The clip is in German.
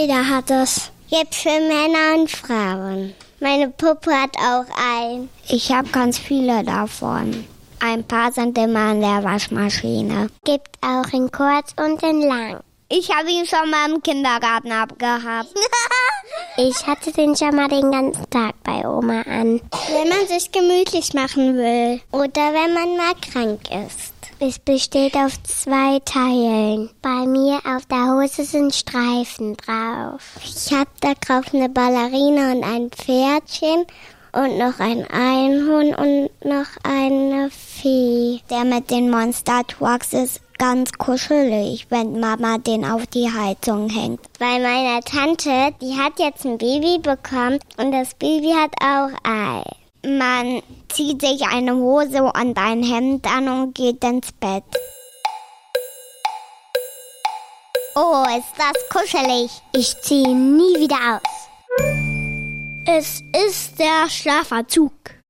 Jeder hat es. Gibt für Männer und Frauen. Meine Puppe hat auch einen. Ich habe ganz viele davon. Ein paar sind immer in der Waschmaschine. Gibt auch in kurz und in lang. Ich habe ihn schon mal im Kindergarten abgehabt. Ich hatte den schon mal den ganzen Tag bei Oma an. Wenn man sich gemütlich machen will oder wenn man mal krank ist. Es besteht auf 2 Teilen. Bei mir auf der Hose sind Streifen drauf. Ich habe da drauf eine Ballerina und ein Pferdchen und noch ein Einhorn und noch eine Fee. Der mit den Monster Trucks ist ganz kuschelig, wenn Mama den auf die Heizung hängt. Bei meiner Tante, die hat jetzt ein Baby bekommen und das Baby hat auch Ei. Man zieht sich eine Hose und ein Hemd an und geht ins Bett. Oh, ist das kuschelig. Ich ziehe nie wieder aus. Es ist der Schlafanzug.